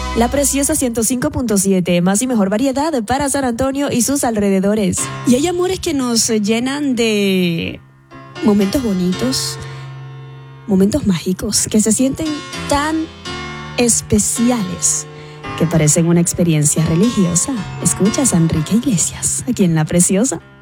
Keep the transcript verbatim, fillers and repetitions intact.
La Preciosa ciento cinco punto siete, más y mejor variedad para San Antonio y sus alrededores. Y hay amores que nos llenan de momentos bonitos, momentos mágicos, que se sienten tan especiales que parecen una experiencia religiosa. Escuchas a Enrique Iglesias, aquí en La Preciosa.